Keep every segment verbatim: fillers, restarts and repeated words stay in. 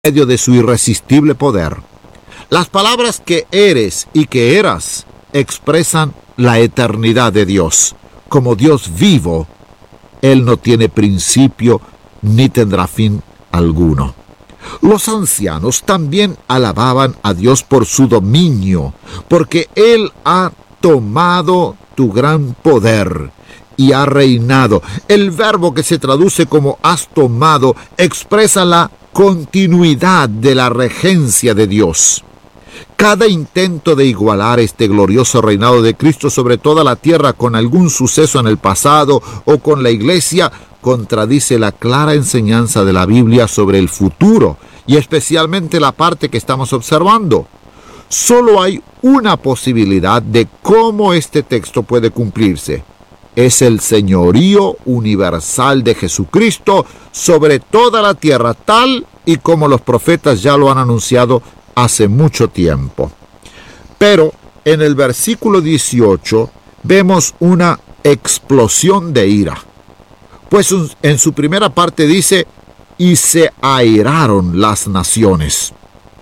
medio de su irresistible poder. Las palabras que eres y que eras expresan la eternidad de Dios. Como Dios vivo, Él no tiene principio ni tendrá fin alguno. Los ancianos también alababan a Dios por su dominio, porque Él ha tomado tu gran poder y ha reinado. El verbo que se traduce como has tomado expresa la continuidad de la regencia de Dios. Cada intento de igualar este glorioso reinado de Cristo sobre toda la tierra con algún suceso en el pasado o con la Iglesia contradice la clara enseñanza de la Biblia sobre el futuro y especialmente la parte que estamos observando. Solo hay una posibilidad de cómo este texto puede cumplirse. Es el señorío universal de Jesucristo sobre toda la tierra, tal y como los profetas ya lo han anunciado hace mucho tiempo. Pero en el versículo dieciocho vemos una explosión de ira. Pues en su primera parte dice, y se airaron las naciones.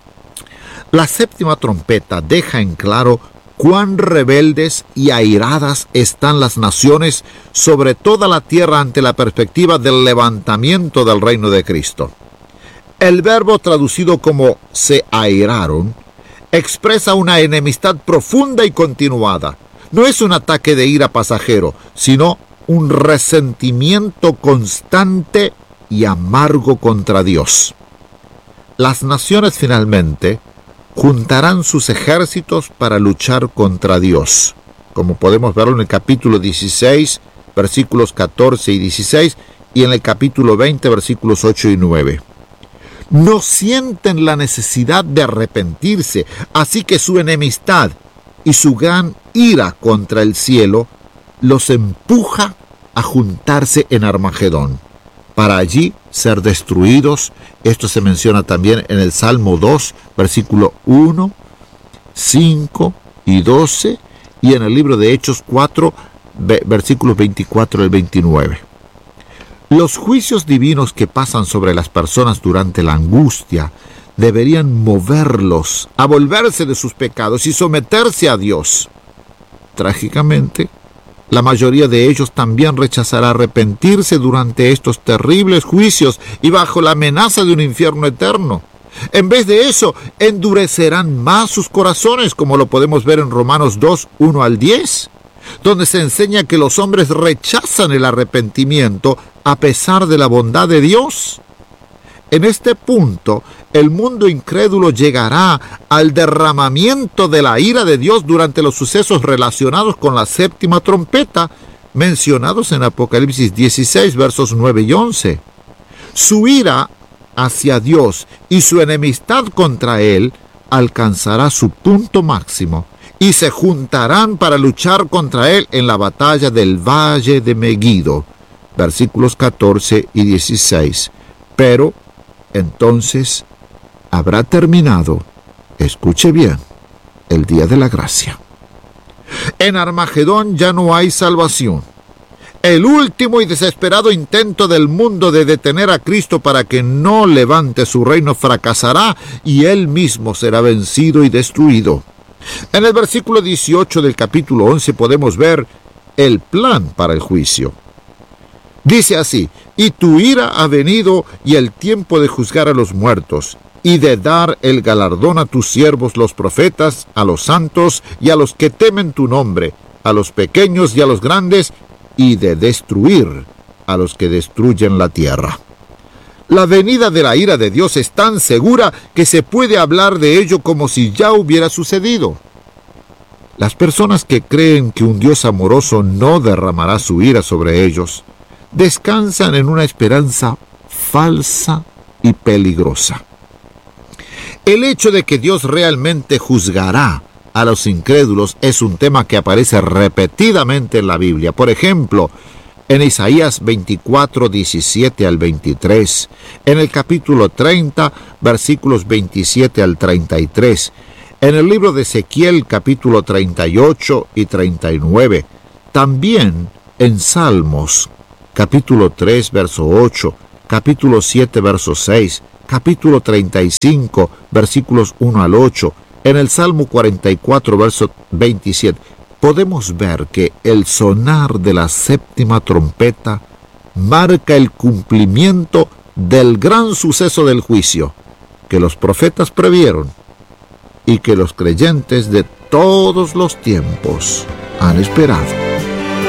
La séptima trompeta deja en claro cuán rebeldes y airadas están las naciones sobre toda la tierra ante la perspectiva del levantamiento del reino de Cristo. El verbo traducido como se airaron expresa una enemistad profunda y continuada. No es un ataque de ira pasajero, sino un resentimiento constante y amargo contra Dios. Las naciones finalmente juntarán sus ejércitos para luchar contra Dios, como podemos verlo en el capítulo dieciséis, versículos catorce y dieciséis, y en el capítulo veinte, versículos ocho y nueve. No sienten la necesidad de arrepentirse, así que su enemistad y su gran ira contra el cielo los empuja a juntarse en Armagedón, para allí ser destruidos. Esto se menciona también en el Salmo dos, versículo uno, cinco y doce, y en el libro de Hechos cuatro, versículos veinticuatro al veintinueve. Los juicios divinos que pasan sobre las personas durante la angustia deberían moverlos a volverse de sus pecados y someterse a Dios. Trágicamente, la mayoría de ellos también rechazará arrepentirse durante estos terribles juicios y bajo la amenaza de un infierno eterno. En vez de eso, endurecerán más sus corazones, como lo podemos ver en Romanos dos, uno al diez, donde se enseña que los hombres rechazan el arrepentimiento a pesar de la bondad de Dios. En este punto, el mundo incrédulo llegará al derramamiento de la ira de Dios durante los sucesos relacionados con la séptima trompeta, mencionados en Apocalipsis dieciséis, versos nueve y once. Su ira hacia Dios y su enemistad contra Él alcanzará su punto máximo y se juntarán para luchar contra Él en la batalla del Valle de Megiddo, versículos catorce y dieciséis. Pero entonces habrá terminado, escuche bien, el día de la gracia. En Armagedón ya no hay salvación. El último y desesperado intento del mundo de detener a Cristo para que no levante su reino fracasará y Él mismo será vencido y destruido. En el versículo dieciocho del capítulo once podemos ver el plan para el juicio. Dice así: y tu ira ha venido y el tiempo de juzgar a los muertos, y de dar el galardón a tus siervos los profetas, a los santos y a los que temen tu nombre, a los pequeños y a los grandes, y de destruir a los que destruyen la tierra. La venida de la ira de Dios es tan segura que se puede hablar de ello como si ya hubiera sucedido. Las personas que creen que un Dios amoroso no derramará su ira sobre ellos descansan en una esperanza falsa y peligrosa. El hecho de que Dios realmente juzgará a los incrédulos es un tema que aparece repetidamente en la Biblia. Por ejemplo, en Isaías veinticuatro, diecisiete al veintitrés, en el capítulo treinta, versículos veintisiete al treinta y tres, en el libro de Ezequiel, capítulo treinta y ocho y treinta y nueve, también en Salmos, capítulo tres, verso ocho, capítulo siete, verso seis, capítulo treinta y cinco, versículos uno al ocho, en el Salmo cuarenta y cuatro, verso veintisiete, podemos ver que el sonar de la séptima trompeta marca el cumplimiento del gran suceso del juicio que los profetas previeron y que los creyentes de todos los tiempos han esperado.